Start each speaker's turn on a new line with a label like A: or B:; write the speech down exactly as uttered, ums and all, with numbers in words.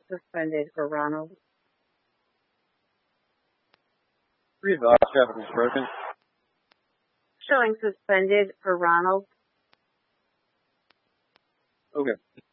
A: suspended for Ronald.
B: Revive traffic is broken.
A: Showing suspended for Ronald.
B: Okay.